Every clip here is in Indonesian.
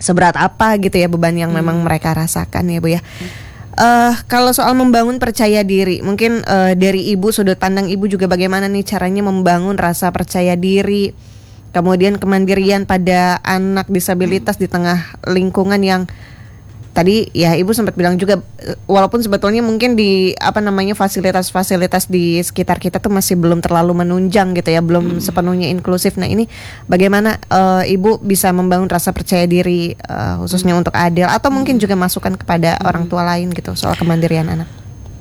seberat apa gitu ya beban yang memang mereka rasakan ya Bu ya. Kalau soal membangun percaya diri, mungkin dari Ibu, sudut pandang Ibu juga bagaimana nih caranya membangun rasa percaya diri, kemudian kemandirian pada anak disabilitas di tengah lingkungan yang tadi ya Ibu sempat bilang juga, walaupun sebetulnya mungkin di fasilitas-fasilitas di sekitar kita tuh masih belum terlalu menunjang gitu ya, belum sepenuhnya inklusif. Nah ini bagaimana Ibu bisa membangun rasa percaya diri khususnya untuk Adele, atau mungkin juga masukan kepada orang tua lain gitu soal kemandirian anak?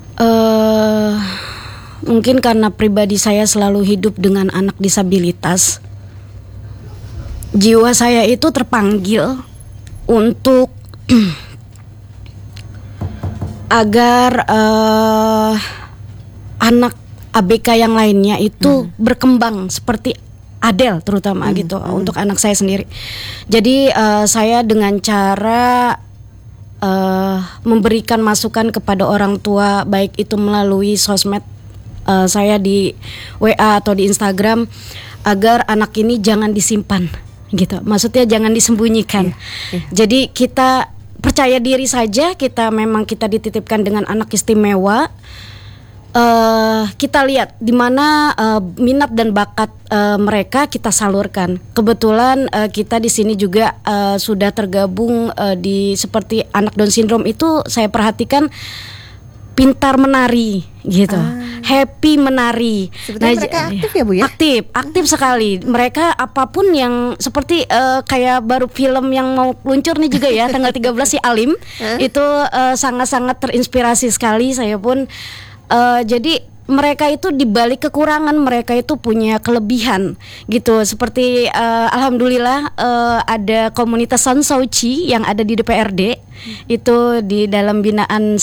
Mungkin karena pribadi saya selalu hidup dengan anak disabilitas, jiwa saya itu terpanggil untuk agar anak ABK yang lainnya itu berkembang seperti Adele terutama gitu, untuk anak saya sendiri. Jadi saya dengan cara memberikan masukan kepada orang tua, baik itu melalui sosmed saya di WA atau di Instagram, agar anak ini jangan disimpan gitu. Maksudnya jangan disembunyikan. Jadi kita percaya diri saja, kita dititipkan dengan anak istimewa. Kita lihat di mana minat dan bakat mereka kita salurkan. Kebetulan kita di sini juga sudah tergabung di seperti anak Down syndrome itu, saya perhatikan pintar menari gitu, happy menari. Sebetulnya mereka aktif ya Bu ya? Aktif sekali. Mereka apapun yang seperti kayak baru film yang mau luncur nih juga ya tanggal 13 si Alim itu sangat-sangat terinspirasi sekali. Saya pun jadi mereka itu dibalik kekurangan mereka itu punya kelebihan gitu. Seperti alhamdulillah ada komunitas Sansauci yang ada di DPRD itu di dalam binaan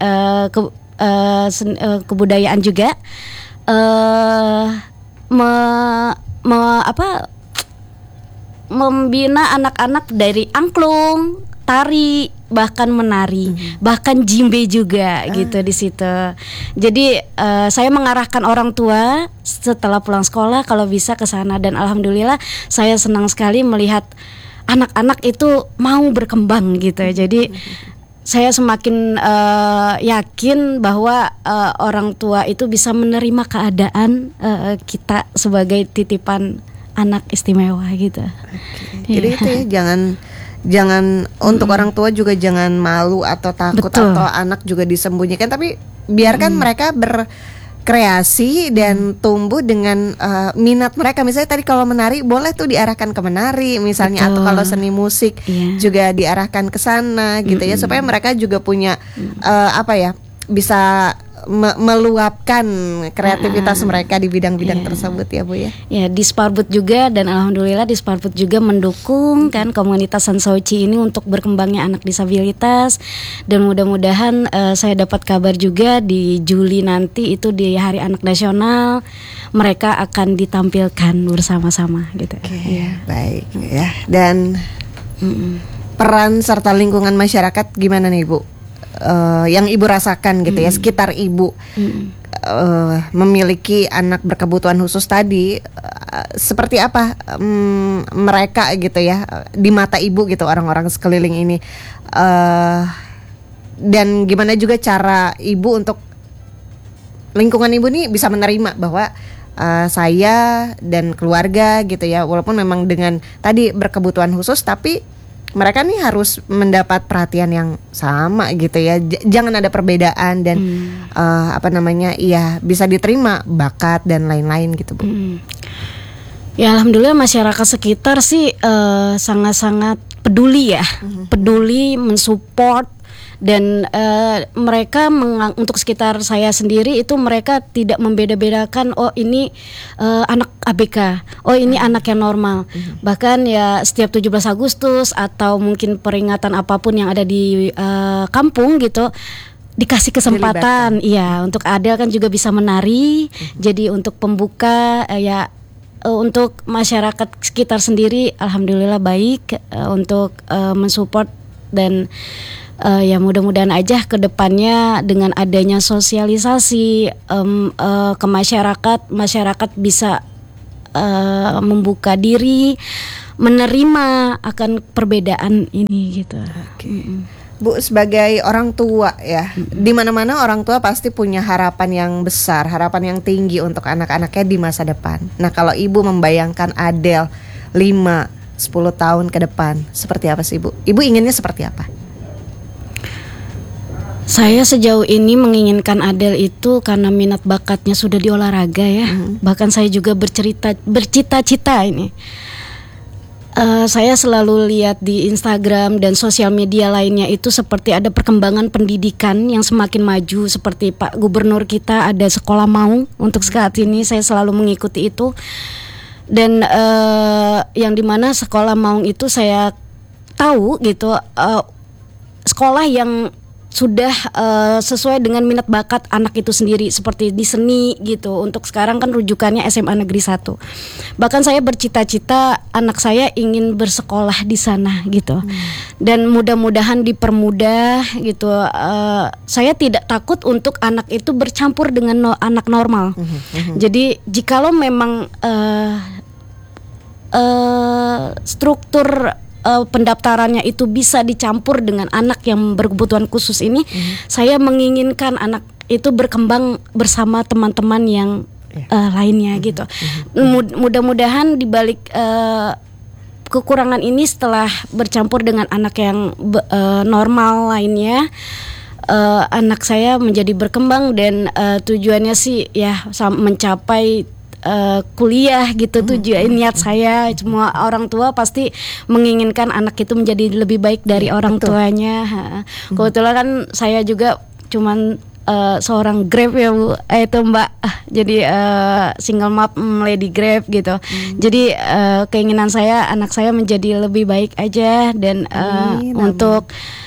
kebudayaan juga membina anak-anak dari angklung, tari, bahkan menari, bahkan jimbe juga gitu di situ. Jadi saya mengarahkan orang tua setelah pulang sekolah kalau bisa ke sana, dan alhamdulillah saya senang sekali melihat anak-anak itu mau berkembang gitu. Jadi saya semakin yakin bahwa orang tua itu bisa menerima keadaan kita sebagai titipan anak istimewa gitu. Jadi itu ya, jangan untuk orang tua juga jangan malu atau takut. Betul. Atau anak juga disembunyikan, tapi biarkan mereka berkreasi dan tumbuh dengan minat mereka. Misalnya tadi kalau menari boleh tuh diarahkan ke menari misalnya. Betul. Atau kalau seni musik juga diarahkan ke sana gitu ya, supaya mereka juga punya bisa meluapkan kreativitas mereka di bidang-bidang tersebut ya Bu ya. Ya, di Sparbud juga, dan alhamdulillah di Sparbud juga mendukung kan komunitas Sansauci ini untuk berkembangnya anak disabilitas, dan mudah-mudahan saya dapat kabar juga di Juli nanti itu di Hari Anak Nasional mereka akan ditampilkan bersama-sama gitu. Baik ya. Dan peran serta lingkungan masyarakat gimana nih Bu? Yang Ibu rasakan gitu ya, sekitar Ibu memiliki anak berkebutuhan khusus tadi, seperti apa mereka gitu ya di mata Ibu gitu, orang-orang sekeliling ini, dan gimana juga cara Ibu untuk lingkungan Ibu nih bisa menerima bahwa saya dan keluarga gitu ya, walaupun memang dengan tadi berkebutuhan khusus, tapi mereka nih harus mendapat perhatian yang sama gitu ya. Jangan ada perbedaan dan bisa diterima bakat dan lain-lain gitu Bu. Ya alhamdulillah masyarakat sekitar sih sangat-sangat peduli ya, peduli, mensupport. Dan mereka untuk sekitar saya sendiri itu mereka tidak membeda-bedakan, oh ini anak ABK, oh ini anak yang normal. Bahkan ya setiap 17 Agustus atau mungkin peringatan apapun yang ada di kampung gitu, dikasih kesempatan untuk Adele kan juga bisa menari. Jadi untuk pembuka untuk masyarakat sekitar sendiri alhamdulillah baik untuk mensupport, dan ya mudah-mudahan aja ke depannya dengan adanya sosialisasi ke masyarakat bisa membuka diri, menerima akan perbedaan ini gitu. Bu, sebagai orang tua ya, di mana-mana orang tua pasti punya harapan yang besar, harapan yang tinggi untuk anak-anaknya di masa depan. Nah, kalau ibu membayangkan Adele 5-10 tahun ke depan, seperti apa sih Bu? Ibu inginnya seperti apa? Saya sejauh ini menginginkan Adele itu karena minat bakatnya sudah di olahraga ya. Bahkan saya juga bercita-cita ini. Saya selalu lihat di Instagram dan sosial media lainnya itu seperti ada perkembangan pendidikan yang semakin maju, seperti Pak Gubernur kita ada sekolah maung untuk saat ini. Saya selalu mengikuti itu, dan yang dimana sekolah maung itu saya tahu gitu, sekolah yang sudah sesuai dengan minat bakat anak itu sendiri, seperti di seni gitu. Untuk sekarang kan rujukannya SMA Negeri 1. Bahkan saya bercita-cita anak saya ingin bersekolah di sana gitu. Dan mudah-mudahan dipermudah gitu. Saya tidak takut untuk anak itu bercampur dengan anak normal. Jadi jikalau memang struktur pendaftarannya itu bisa dicampur dengan anak yang berkebutuhan khusus ini, saya menginginkan anak itu berkembang bersama teman-teman yang lainnya gitu. Mudah-mudahan dibalik kekurangan ini, setelah bercampur dengan anak yang normal lainnya, anak saya menjadi berkembang dan tujuannya sih ya mencapai kuliah gitu. Tujuan niat saya, semua orang tua pasti menginginkan anak itu menjadi lebih baik dari orang tuanya. Kebetulan kan saya juga cuman seorang Grab ya Bu, itu Mbak, jadi single mom lady Grab gitu. Jadi keinginan saya anak saya menjadi lebih baik aja, dan untuk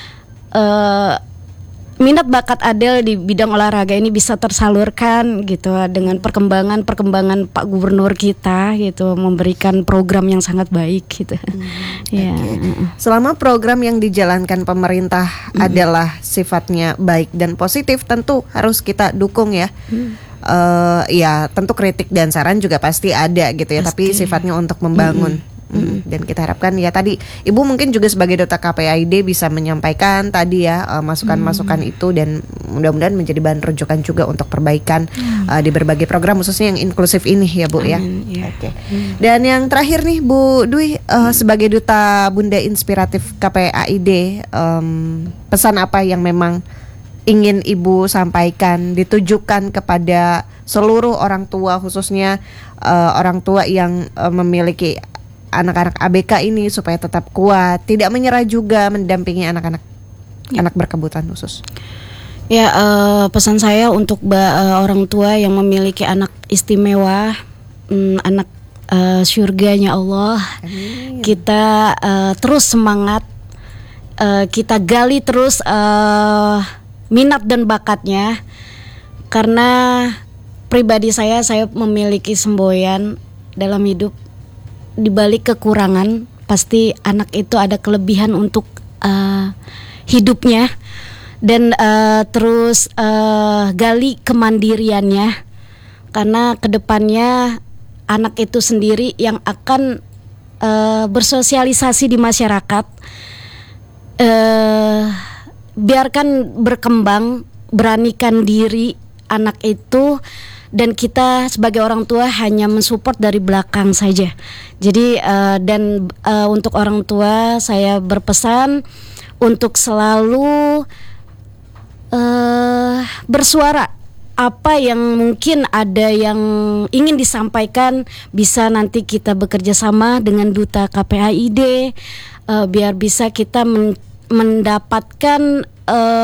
minat bakat Adele di bidang olahraga ini bisa tersalurkan gitu dengan perkembangan Pak Gubernur kita gitu, memberikan program yang sangat baik gitu. Selama program yang dijalankan pemerintah adalah sifatnya baik dan positif, tentu harus kita dukung ya. Ya tentu kritik dan saran juga pasti ada gitu ya, tapi sifatnya untuk membangun. Dan kita harapkan ya tadi Ibu mungkin juga sebagai Duta KPAID bisa menyampaikan tadi ya masukan-masukan itu, dan mudah-mudahan menjadi bahan rujukan juga untuk perbaikan di berbagai program khususnya yang inklusif ini ya Bu ya. Dan yang terakhir nih Bu Dwi, sebagai Duta Bunda Inspiratif KPAID, pesan apa yang memang ingin Ibu sampaikan ditujukan kepada seluruh orang tua, khususnya orang tua yang memiliki anak-anak ABK ini supaya tetap kuat, tidak menyerah juga mendampingi anak-anak anak berkebutuhan khusus? Ya, pesan saya untuk orang tua yang memiliki anak istimewa, anak surganya Allah. Amin. Kita terus semangat, kita gali terus minat dan bakatnya, karena pribadi saya memiliki semboyan dalam hidup. Di balik kekurangan pasti anak itu ada kelebihan untuk hidupnya, dan terus gali kemandiriannya, karena kedepannya anak itu sendiri yang akan bersosialisasi di masyarakat. Biarkan berkembang, beranikan diri anak itu, dan kita sebagai orang tua hanya mensupport dari belakang saja. Jadi dan untuk orang tua saya berpesan untuk selalu bersuara. Apa yang mungkin ada yang ingin disampaikan, bisa nanti kita bekerja sama dengan Duta KPAID biar bisa kita mendapatkan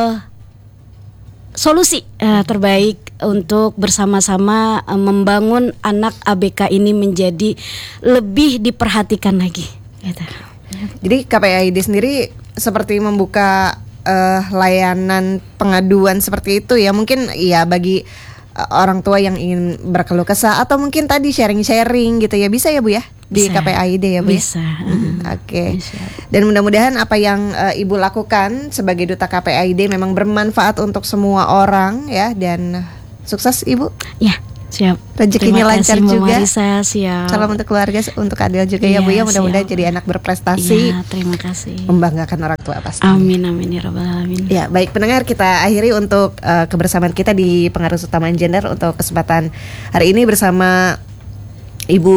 solusi terbaik untuk bersama-sama membangun anak ABK ini menjadi lebih diperhatikan lagi gitu. Jadi KPAID sendiri seperti membuka layanan pengaduan seperti itu ya, mungkin ya bagi orang tua yang ingin berkeluh kesah atau mungkin tadi sharing-sharing gitu ya, bisa ya Bu ya di bisa. KPAID ya Bu bisa. Ya? Oke. Dan mudah-mudahan apa yang Ibu lakukan sebagai Duta KPAID memang bermanfaat untuk semua orang ya, dan sukses Ibu. Ya, Siap. Rezekinya Terima lancar kasih, Mbak juga. Marisa, siap. Salam untuk keluarga, untuk Adil juga ya Bu ya. Mudah-mudahan siap. jadi anak berprestasi. Iya, terima kasih. Membanggakan orang tua pasti. Amin amin ya rabbal alamin. Ya, baik pendengar, kita akhiri untuk kebersamaan kita di Pengaruh Utama Gender untuk kesempatan hari ini bersama Ibu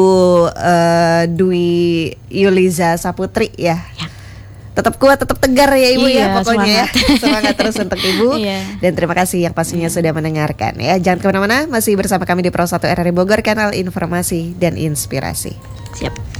Dwi Yuliza Saputri ya. Tetap kuat, tetap tegar ya Ibu ya pokoknya semangat. ya. Semangat terus untuk Ibu. Iya. Dan terima kasih yang pastinya sudah mendengarkan ya. Jangan kemana-mana, masih bersama kami di Pro 1 RRI Bogor, kanal informasi dan inspirasi. Siap.